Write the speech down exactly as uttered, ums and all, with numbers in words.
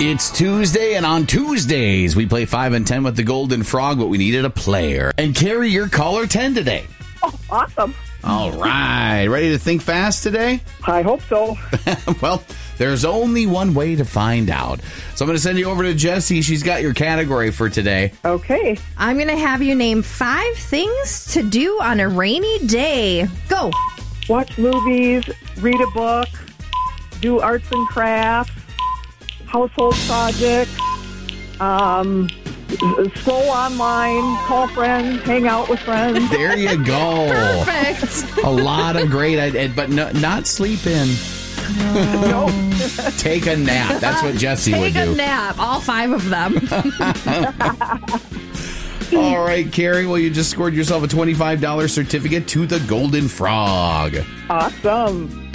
It's Tuesday, and on Tuesdays, we play five and ten with the Golden Frog, but we needed a player. And Carrie, you're caller ten today. Oh, awesome. All right. Ready to think fast today? I hope so. Well, there's only one way to find out. So I'm going to send you over to Jessie. She's got your category for today. Okay. I'm going to have you name five things to do on a rainy day. Go. Watch movies, read a book, do arts and crafts, household projects, um, scroll online, call friends, hang out with friends. There you go. Perfect. A lot of great ideas, but no, not sleep in. No. Take a nap. That's what Jessie would Take do. a nap. All five of them. All right, Carrie. Well, you just scored yourself a twenty-five dollars certificate to the Golden Frog. Awesome.